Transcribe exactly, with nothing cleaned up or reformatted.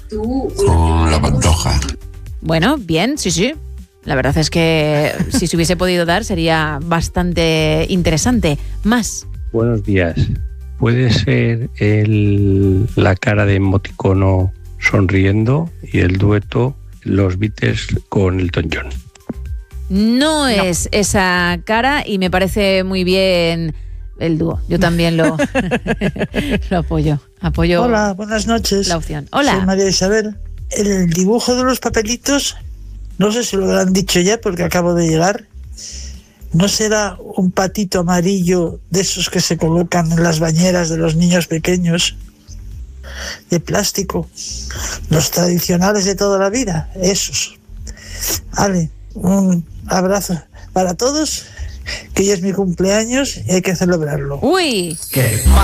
con la Pantoja. Bueno, bien, sí, sí. La verdad es que si se hubiese podido dar sería bastante interesante. Más. Buenos días. ¿Puede ser el, la cara de Emoticono sonriendo y el dueto Los Beatles con Elton John? No, no es esa cara y me parece muy bien el dúo. Yo también lo, lo apoyo. Apoyo. Hola, buenas noches. La opción. Hola. Soy María Isabel. El dibujo de los papelitos, no sé si lo habrán dicho ya porque acabo de llegar. ¿No será un patito amarillo de esos que se colocan en las bañeras de los niños pequeños? De plástico. Los tradicionales de toda la vida. Esos. Vale, un abrazo para todos, que hoy es mi cumpleaños y hay que celebrarlo. ¡Uy! ¿Qué?